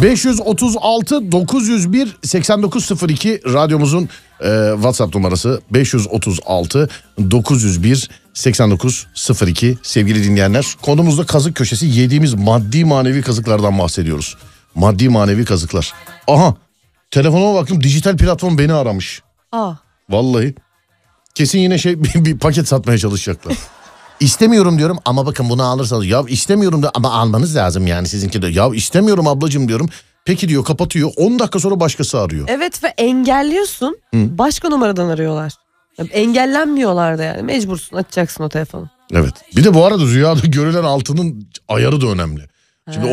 536 901 8902 radyomuzun WhatsApp numarası. 536 901 8902 sevgili dinleyenler. Konumuzda kazık köşesi, yediğimiz maddi manevi kazıklardan bahsediyoruz. Maddi manevi kazıklar. Aha, telefonuma baktım, dijital platform beni aramış. Vallahi kesin yine bir paket satmaya çalışacaklar. İstemiyorum diyorum ama bakın bunu alırsanız, ya istemiyorum da ama almanız lazım yani sizinki de. Ya istemiyorum ablacığım diyorum. Peki diyor, kapatıyor. 10 dakika sonra başkası arıyor. Evet ve engelliyorsun. Başka numaradan arıyorlar. Ya engellenmiyorlar da yani, mecbursun, açacaksın o telefonu. Evet. Bir de bu arada rüyada görülen altının ayarı da önemli. Şimdi